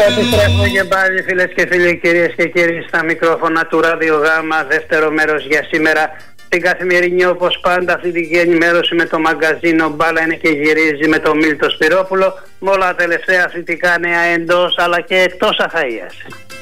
Επιστρέφω και πάλι, φίλες και φίλοι, κυρίες και κύριοι, στα μικρόφωνα του Ράδιο Γάμα. Δεύτερο μέρος για σήμερα. Την καθημερινή, όπως πάντα, αθλητική ενημέρωση με το μαγκαζίνο Μπάλα είναι και γυρίζει με τον Μίλτο Σπυρόπουλο. Με όλα τα τελευταία αθλητικά νέα εντός αλλά και εκτός Αχαΐας.